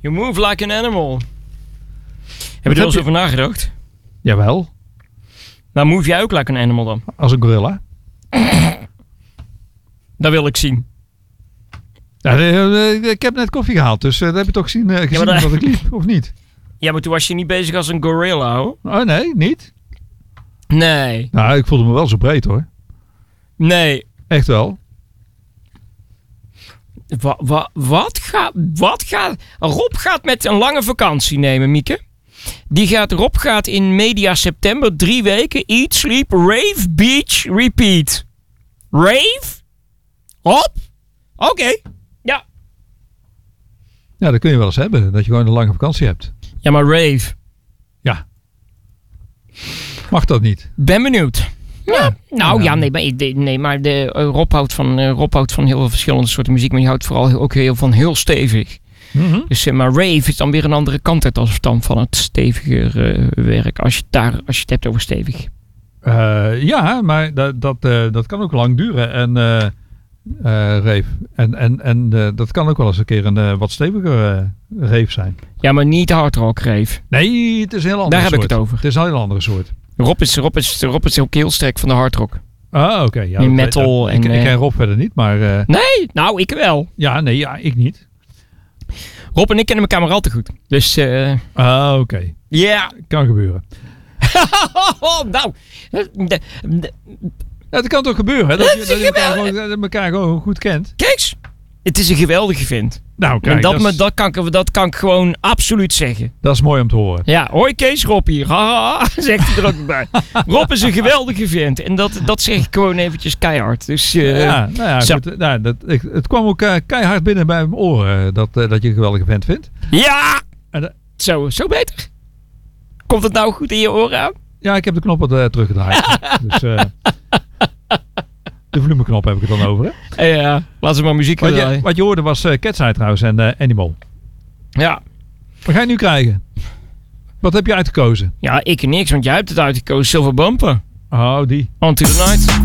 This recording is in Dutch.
You move like an animal. Heb je er wel eens over nagedacht? Jawel. Nou, move jij ook like an animal dan? Als een gorilla. Dat wil ik zien. Ja, ik heb net koffie gehaald, dus dat heb je toch gezien dat ik liep, of niet? Ja, maar toen was je niet bezig als een gorilla, hoor. Oh nee, niet? Nee. Nou, ik voelde me wel zo breed, hoor. Nee. Echt wel. Wat gaat... Rob gaat met een lange vakantie nemen, Mieke. Rob gaat in media september 3 weken eat, sleep, rave, beach, repeat. Rave? Rob? Oké. Ja. Ja, dat kun je wel eens hebben. Dat je gewoon een lange vakantie hebt. Ja, maar rave. Ja. Mag dat niet? Ben benieuwd. Ja. Nou ja, maar Rob houdt van heel veel verschillende soorten muziek. Maar je houdt vooral ook heel van heel stevig. Mm-hmm. Dus maar rave is dan weer een andere kant uit als dan van het steviger werk. Als je het hebt over stevig. Ja, maar dat kan ook lang duren. En rave. En dat kan ook wel eens een keer een wat steviger rave zijn. Ja, maar niet hard rock rave. Nee, het is een heel andere soort. Daar heb ik het over. Het is een heel andere soort. Rob is ook heel sterk van de hard rock. Ah, oké. Ja, in metal. Ik ken Rob verder niet, maar... Nee, nou, ik wel. Ja, nee, ja, ik niet. Rob en ik kennen elkaar maar al te goed. Dus... oké. Ja. Kan gebeuren. Nou... Het kan toch gebeuren, hè? Dat je elkaar gewoon goed kent. Kees, het is een geweldige vent. Nou, kijk, dat kan ik gewoon absoluut zeggen. Dat is mooi om te horen. Ja, hoi Kees, Rob hier. Haha, zegt hij er ook bij. Rob is een geweldige vent. En dat zeg ik gewoon eventjes keihard. Dus, ja, goed. Nou, het kwam ook keihard binnen bij mijn oren dat je een geweldige vent vindt. Ja! Zo beter. Komt het nou goed in je oren aan? Ja, ik heb de knop wat teruggedraaid. Dus de volumeknop heb ik het dan over. Hè? Ja, laat ze maar muziek draaien. Wat je hoorde was Cat's Eye trouwens en Animal. Ja. Wat ga je nu krijgen? Wat heb je uitgekozen? Ja, ik niks, want jij hebt het uitgekozen. Silver Bumper. Oh, die. On to the night.